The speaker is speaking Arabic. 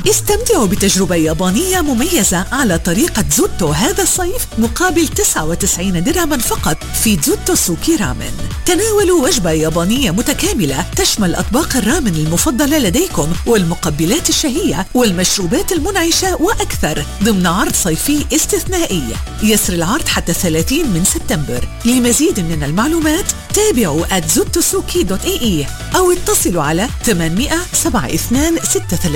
استمتعوا بتجربة يابانية مميزة على طريقة زوتو هذا الصيف مقابل 99 درهما فقط في زوتو سوكي رامن. تناولوا وجبة يابانية متكاملة تشمل أطباق الرامن المفضلة لديكم والمقبلات الشهية والمشروبات المنعشة وأكثر ضمن عرض صيفي استثنائي. يسر العرض حتى 30 من سبتمبر. لمزيد من المعلومات تابعوا @zottosuki.ae أو اتصلوا على 800 72 63